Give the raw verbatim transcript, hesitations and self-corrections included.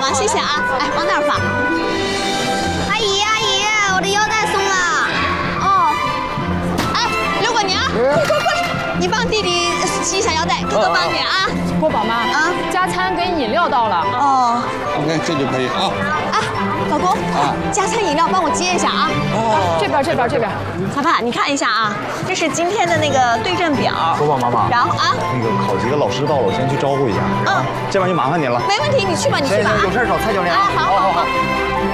吗？谢谢啊，哎，往哪儿放？阿姨阿姨，我的腰带松了。哦。哎，刘果娘，快快过来，你帮弟弟系一下腰带，哥哥帮你啊。 郭宝妈啊，加餐给你饮料到了。 哦。 OK， 这就可以啊。 啊，老公，啊，加餐饮料帮我接一下啊。 哦，这边这边这边。 裁判，你看一下啊，这是今天的那个对阵表。 郭宝妈妈。 然后啊， 那个考级的老师到了，我先去招呼一下。 嗯， 这边就麻烦您了。 没问题，你去吧，你去吧。 有事找蔡教练。 啊，好好好。